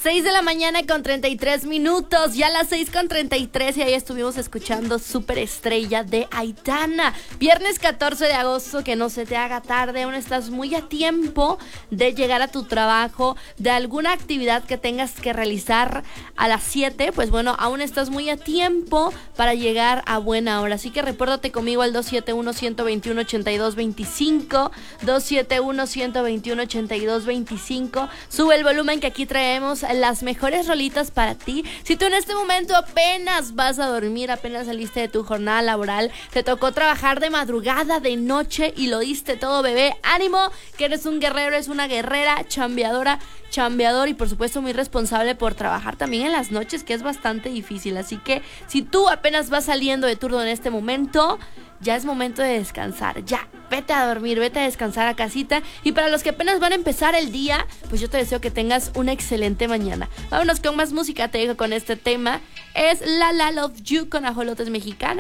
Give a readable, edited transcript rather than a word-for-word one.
6 de la mañana con 33 minutos, ya a las 6:33 y ahí estuvimos escuchando Superestrella de Aitana. Viernes 14 de agosto, que no se te haga tarde, aún estás muy a tiempo de llegar a tu trabajo, de alguna actividad que tengas que realizar a las 7, pues bueno, aún estás muy a tiempo para llegar a buena hora. Así que repórtate conmigo al 271-121-8225, 271-121-8225. Sube el volumen que aquí traemos las mejores rolitas para ti. Si tú en este momento apenas vas a dormir, apenas saliste de tu jornada laboral, te tocó trabajar de madrugada, de noche y lo diste todo, bebé, ánimo, que eres un guerrero, eres una guerrera, chambeador y por supuesto muy responsable por trabajar también en las noches, que es bastante difícil. Así que si tú apenas vas saliendo de turno en este momento, ya es momento de descansar. Ya, vete a dormir, vete a descansar a casita. Y para los que apenas van a empezar el día, pues yo te deseo que tengas una excelente mañana. Vámonos con más música, te dejo con este tema. Es La La Love You con Ajolotes Mexicanos.